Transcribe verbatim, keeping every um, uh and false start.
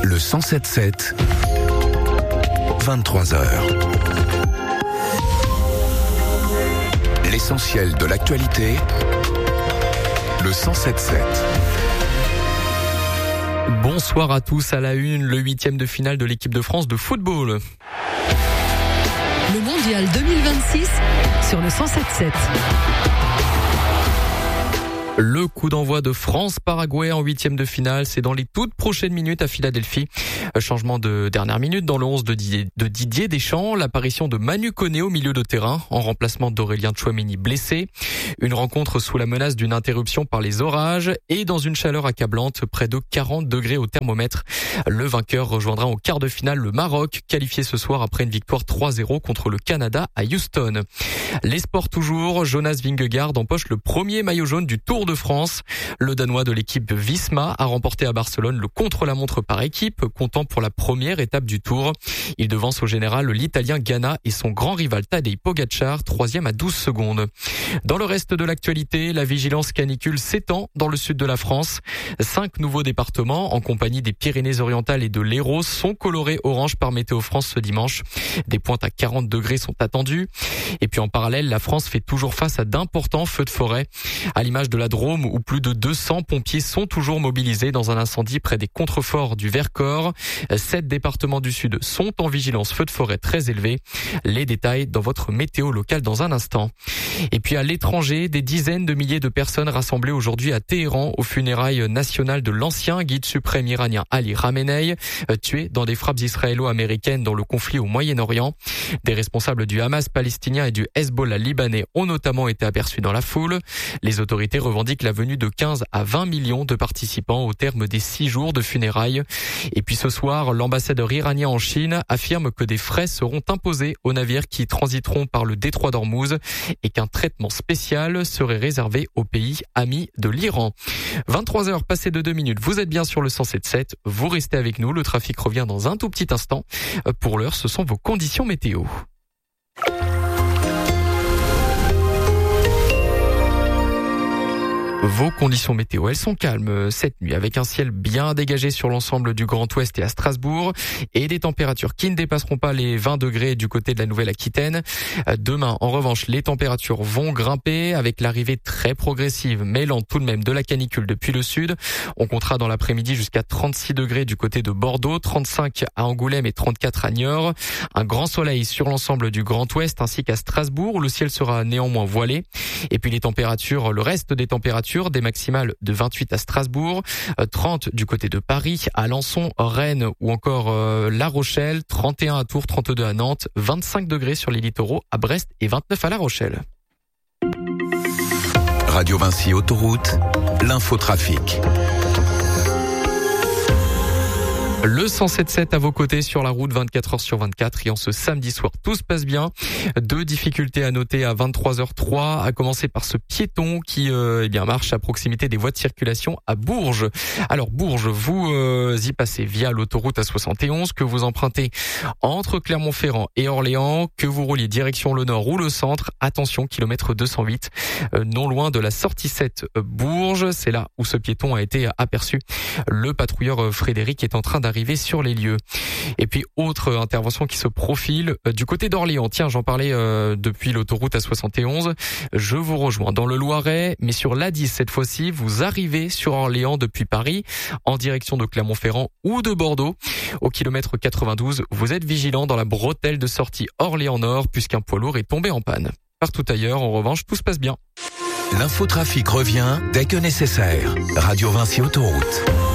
Le cent sept sept, vingt-trois heures. L'essentiel de l'actualité, le cent sept sept. Bonsoir à tous, à la une, le huitième de finale de l'équipe de France de football. Le mondial deux mille vingt-six sur le cent sept sept. Le coup d'envoi de France-Paraguay en huitième de finale, c'est dans les toutes prochaines minutes à Philadelphie. Changement de dernière minute dans le onze de Didier, de Didier Deschamps, l'apparition de Manu Koné au milieu de terrain, en remplacement d'Aurélien Tchouaméni blessé. Une rencontre sous la menace d'une interruption par les orages et dans une chaleur accablante, près de quarante degrés au thermomètre. Le vainqueur rejoindra en quart de finale le Maroc, qualifié ce soir après une victoire trois zéro contre le Canada à Houston. Les sports toujours, Jonas Vingegaard empoche le premier maillot jaune du Tour de France. Le Danois de l'équipe Visma a remporté à Barcelone le contre-la-montre par équipe, comptant pour la première étape du Tour. Il devance au général l'Italien Ganna et son grand rival Tadej Pogačar, troisième à douze secondes. Dans le reste de l'actualité, la vigilance canicule s'étend dans le sud de la France. Cinq nouveaux départements, en compagnie des Pyrénées-Orientales et de l'Hérault, sont colorés orange par Météo France ce dimanche. Des pointes à quarante degrés sont attendues. Et puis en parallèle, la France fait toujours face à d'importants feux de forêt. À l'image de la Drôme, où plus de deux cents pompiers sont toujours mobilisés dans un incendie près des contreforts du Vercors. Sept départements du Sud sont en vigilance feu de forêt très élevée. Les détails dans votre météo locale dans un instant. Et puis à l'étranger, des dizaines de milliers de personnes rassemblées aujourd'hui à Téhéran aux funérailles nationales de l'ancien guide suprême iranien Ali Khamenei, tué dans des frappes israélo-américaines dans le conflit au Moyen-Orient. Des responsables du Hamas palestinien et du Hezbollah libanais ont notamment été aperçus dans la foule. Les autorités revendiquent la venue de quinze à vingt millions de participants au terme des six jours de funérailles. Et puis ce soir, l'ambassadeur iranien en Chine affirme que des frais seront imposés aux navires qui transiteront par le détroit d'Ormuz et qu'un traitement spécial serait réservé aux pays amis de l'Iran. vingt-trois heures passées de deux minutes, vous êtes bien sur le cent sept sept, vous restez avec nous, le trafic revient dans un tout petit instant. Pour l'heure, ce sont vos conditions météo. Vos conditions météo, elles sont calmes cette nuit avec un ciel bien dégagé sur l'ensemble du Grand Ouest et à Strasbourg et des températures qui ne dépasseront pas les vingt degrés du côté de la Nouvelle-Aquitaine. Demain, en revanche, les températures vont grimper avec l'arrivée très progressive mais lente tout de même de la canicule depuis le sud. On comptera dans l'après-midi jusqu'à trente-six degrés du côté de Bordeaux, trente-cinq à Angoulême et trente-quatre à Niort. Un grand soleil sur l'ensemble du Grand Ouest ainsi qu'à Strasbourg où le ciel sera néanmoins voilé. Et puis les températures, le reste des températures, des maximales de vingt-huit à Strasbourg, trente du côté de Paris, Alençon, Rennes ou encore euh, La Rochelle, trente et un à Tours, trente-deux à Nantes, vingt-cinq degrés sur les littoraux à Brest et vingt-neuf à La Rochelle. Radio Vinci Autoroute, l'infotrafic. Le cent sept sept à vos côtés sur la route vingt-quatre heures sur vingt-quatre et en ce samedi soir, tout se passe bien. Deux difficultés à noter à vingt-trois heures trois, à commencer par ce piéton qui euh, eh bien marche à proximité des voies de circulation à Bourges. Alors Bourges, vous euh, y passez via l'autoroute A soixante et onze, que vous empruntez entre Clermont-Ferrand et Orléans, que vous rouliez direction le nord ou le centre. Attention, kilomètre deux cent huit, euh, non loin de la sortie sept euh, Bourges. C'est là où ce piéton a été aperçu. Le patrouilleur euh, Frédéric est en train d'arriver sur les lieux. Et puis autre intervention qui se profile euh, du côté d'Orléans. Tiens, j'en parlais euh, depuis l'autoroute A soixante et onze. Je vous rejoins dans le Loiret, mais sur l'A dix cette fois-ci, vous arrivez sur Orléans depuis Paris en direction de Clermont-Ferrand ou de Bordeaux. Au kilomètre quatre-vingt-douze, vous êtes vigilant dans la bretelle de sortie Orléans-Nord puisqu'un poids lourd est tombé en panne. Partout ailleurs, en revanche, tout se passe bien. L'infotrafic revient dès que nécessaire. Radio Vinci Autoroute.